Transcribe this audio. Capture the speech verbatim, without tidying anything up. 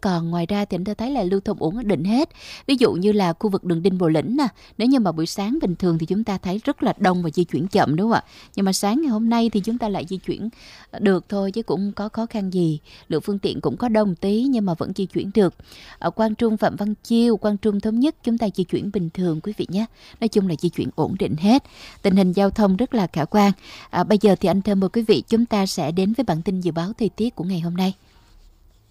còn ngoài ra thì anh Thơ thấy là lưu thông ổn định hết. Ví dụ như là khu vực đường Đinh Bộ Lĩnh nè, nếu như mà buổi sáng bình thường thì chúng ta thấy rất là đông và di chuyển chậm, đúng không ạ? Nhưng mà sáng ngày hôm nay thì chúng ta lại di chuyển được thôi, chứ cũng không có khó khăn gì. Lượng phương tiện cũng có đông tí nhưng mà vẫn di chuyển được. Ở Quang Trung, Phạm Văn Chiêu, Quang Trung Thống Nhất chúng ta di chuyển bình thường quý vị nhé. Nói chung là di chuyển ổn định hết. Tình hình giao thông rất là khả quan. À, bây giờ thì anh Thơ mời quý vị chúng ta sẽ đến với bản tin dự báo thời tiết của ngày hôm nay.